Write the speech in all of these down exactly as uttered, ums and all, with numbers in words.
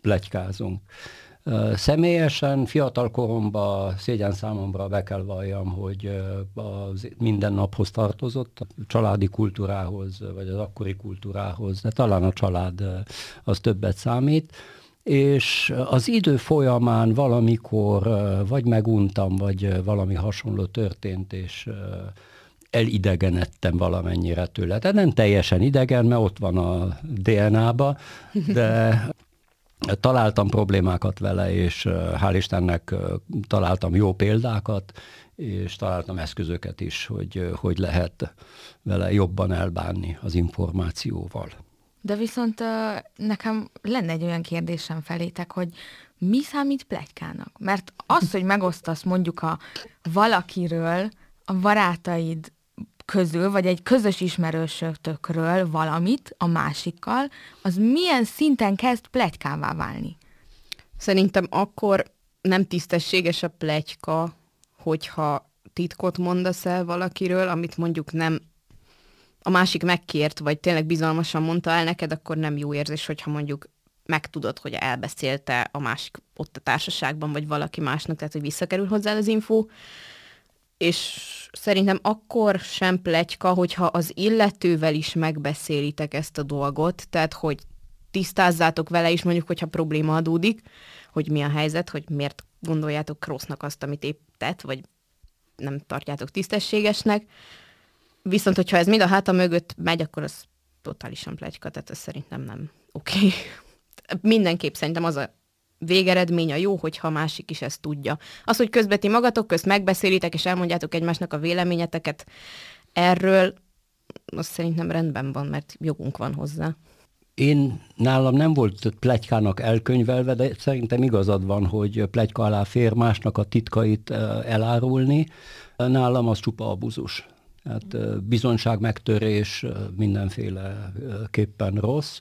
pletykázunk. Személyesen, fiatal koromban szégyen számomra be kell valljam, hogy az mindennaphoz tartozott, a családi kultúrához, vagy az akkori kultúrához, de talán a család az többet számít, és az idő folyamán valamikor vagy meguntam, vagy valami hasonló történt, és elidegenedtem valamennyire tőle. Tehát nem teljesen idegen, mert ott van a dé en á-ba, de találtam problémákat vele, és hál' Istennek találtam jó példákat, és találtam eszközöket is, hogy hogy lehet vele jobban elbánni az információval. De viszont nekem lenne egy olyan kérdésem felétek, hogy mi számít pletykának? Mert az, hogy megosztasz mondjuk a valakiről, a barátaid közül, vagy egy közös ismerősötökről valamit a másikkal, az milyen szinten kezd pletykává válni? Szerintem akkor nem tisztességes a pletyka, hogyha titkot mondasz el valakiről, amit mondjuk nem a másik megkért, vagy tényleg bizalmasan mondta el neked, akkor nem jó érzés, hogyha mondjuk megtudod, hogy elbeszélte a másik ott a társaságban, vagy valaki másnak, tehát hogy visszakerül hozzá az info. És szerintem akkor sem pletyka, hogyha az illetővel is megbeszélitek ezt a dolgot, tehát hogy tisztázzátok vele is, mondjuk, hogyha probléma adódik, hogy mi a helyzet, hogy miért gondoljátok rossznak azt, amit épp tett, vagy nem tartjátok tisztességesnek. Viszont, hogyha ez mind a háta mögött megy, akkor az totálisan pletyka, tehát ez szerintem nem oké. Okay. Mindenképp szerintem az a végeredmény a jó, hogyha a másik is ezt tudja. Az, hogy közben ti magatok közt megbeszélitek, és elmondjátok egymásnak a véleményeteket erről, az szerintem rendben van, mert jogunk van hozzá. Én nálam nem volt pletykának elkönyvelve, de szerintem igazad van, hogy pletyka alá fér másnak a titkait elárulni. Nálam az csupa abuzus. Hát bizonyságmegtörés mindenféleképpen rossz.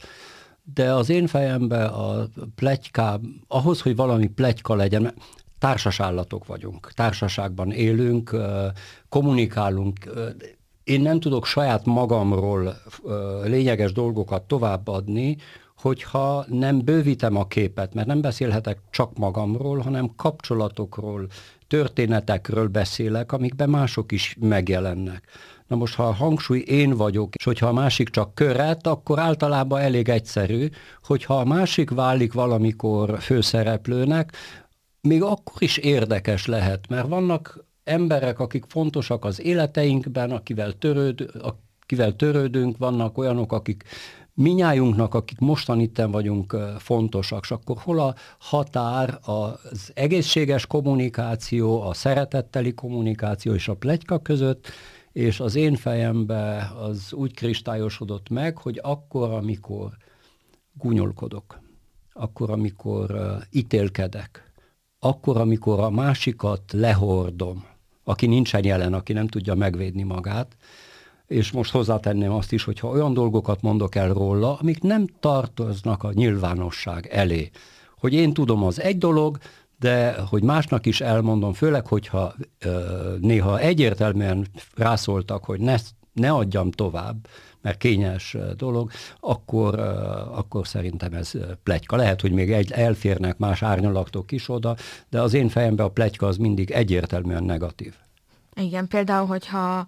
De az én fejemben a pletyká, ahhoz, hogy valami pletyka legyen, társasállatok vagyunk, társaságban élünk, kommunikálunk. Én nem tudok saját magamról lényeges dolgokat továbbadni, hogyha nem bővítem a képet, mert nem beszélhetek csak magamról, hanem kapcsolatokról, történetekről beszélek, amikben mások is megjelennek. Na most, ha a hangsúly én vagyok, és hogyha a másik csak köret, akkor általában elég egyszerű, hogyha a másik válik valamikor főszereplőnek, még akkor is érdekes lehet, mert vannak emberek, akik fontosak az életeinkben, akivel, törőd, akivel törődünk, vannak olyanok, akik minnyájunknak, akik mostan itten vagyunk, fontosak, és akkor hol a határ az egészséges kommunikáció, a szeretetteli kommunikáció és a pletyka között, és az én fejembe az úgy kristályosodott meg, hogy akkor, amikor gúnyolkodok, akkor, amikor uh, ítélkedek, akkor, amikor a másikat lehordom, aki nincsen jelen, aki nem tudja megvédni magát, és most hozzátenném azt is, hogyha olyan dolgokat mondok el róla, amik nem tartoznak a nyilvánosság elé. Hogy én tudom, az egy dolog, de hogy másnak is elmondom, főleg, hogyha ö, néha egyértelműen rászóltak, hogy ne, ne adjam tovább, mert kényes dolog, akkor, ö, akkor szerintem ez pletyka. Lehet, hogy még egy, elférnek más árnyalatok is oda, de az én fejemben a pletyka az mindig egyértelműen negatív. Igen, például, hogyha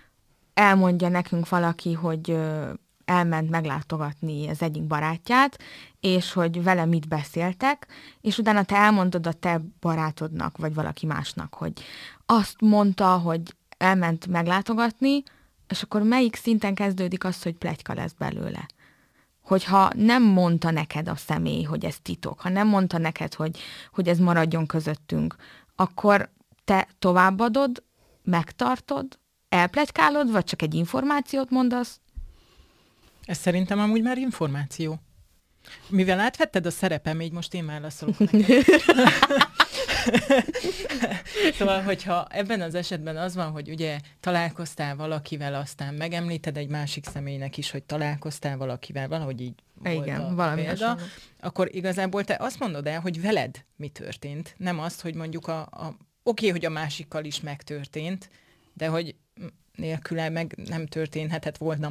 elmondja nekünk valaki, hogy ö, elment meglátogatni az egyik barátját, és hogy vele mit beszéltek, és utána te elmondod a te barátodnak, vagy valaki másnak, hogy azt mondta, hogy elment meglátogatni, és akkor melyik szinten kezdődik az, hogy pletyka lesz belőle? Hogyha nem mondta neked a személy, hogy ez titok, ha nem mondta neked, hogy, hogy ez maradjon közöttünk, akkor te továbbadod, megtartod, elpletykálod, vagy csak egy információt mondasz? Ez szerintem amúgy már információ. Mivel átvetted a szerepem, így most én válaszolok neked. Szóval, hogyha ebben az esetben az van, hogy ugye találkoztál valakivel, aztán megemlíted egy másik személynek is, hogy találkoztál valakivel, valahogy így igen, volt a valami példa, hasonló. akkor igazából te azt mondod el, hogy veled mi történt. Nem azt, hogy mondjuk a, a oké, hogy a másikkal is megtörtént, de hogy nélküle meg nem történhetett volna